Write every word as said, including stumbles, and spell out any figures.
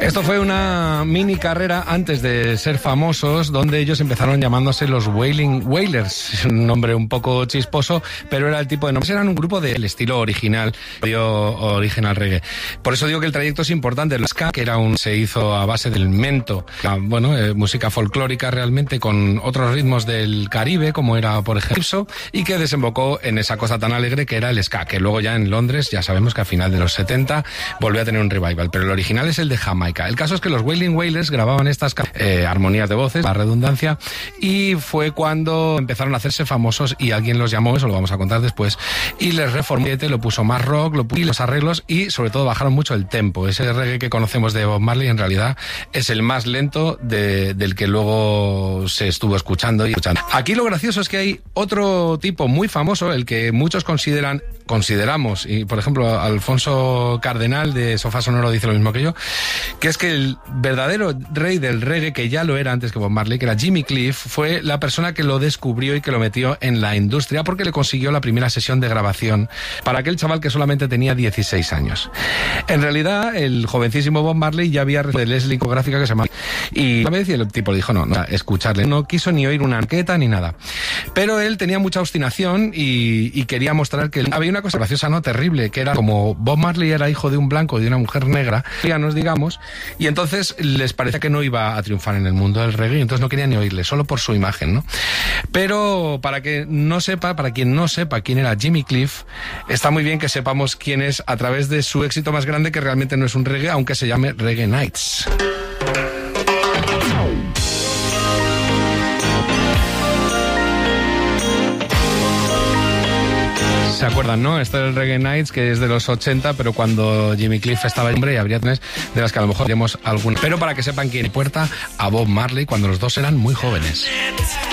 Esto fue una mini carrera antes de ser famosos, donde ellos empezaron llamándose los Wailing Wailers, un nombre un poco chisposo, pero era el tipo de nombre. Eran un grupo del estilo original, dio origen al reggae. Por eso digo que el trayecto es importante. El ska, que era un, se hizo a base del mento, la, bueno, eh, música folclórica realmente con otros ritmos del Caribe, como era por ejemplo, y que desembocó en esa cosa tan alegre que era el ska, que luego ya en Londres, ya sabemos que a final de los setenta volvió a tener un revival, pero el original es el de Jamaica. El caso es que los Wailing Wailers grababan estas eh, armonías de voces, la redundancia, y fue cuando empezaron a hacerse famosos y alguien los llamó, eso lo vamos a contar después, y les reformó, lo puso más rock, lo puso los arreglos y sobre todo bajaron mucho el tempo. Ese reggae que conocemos de Bob Marley en realidad es el más lento de, del que luego se estuvo escuchando y escuchando. Aquí lo gracioso es que hay otro tipo muy famoso, el que muchos consideran, consideramos, y por ejemplo Alfonso Cardenal de Sofá Sonoro dice lo mismo que yo, que es que el verdadero rey del reggae, que ya lo era antes que Bob Marley, que era Jimmy Cliff, fue la persona que lo descubrió y que lo metió en la industria porque le consiguió la primera sesión de grabación para aquel chaval que solamente tenía dieciséis años. En realidad, el jovencísimo Bob Marley ya había recibido de Leslie discográfica que se llamaba, y una vez y el tipo le dijo no, no, escucharle, no quiso ni oír una arqueta ni nada. Pero él tenía mucha obstinación y, y quería mostrar que había una cosa graciosa, no terrible, que era como Bob Marley era hijo de un blanco y de una mujer negra, ya nos digamos, y entonces les parecía que no iba a triunfar en el mundo del reggae, entonces no querían ni oírle, solo por su imagen, ¿no? Pero para que no sepa, para quien no sepa quién era Jimmy Cliff, está muy bien que sepamos quién es a través de su éxito más grande, que realmente no es un reggae, aunque se llame Reggae Nights. ¿Se acuerdan, no? Esto es el Reggae Nights, que es de los ochenta, pero cuando Jimmy Cliff estaba hombre y habría tres de las que a lo mejor tenemos alguna. Pero para que sepan quién puerta a Bob Marley cuando los dos eran muy jóvenes.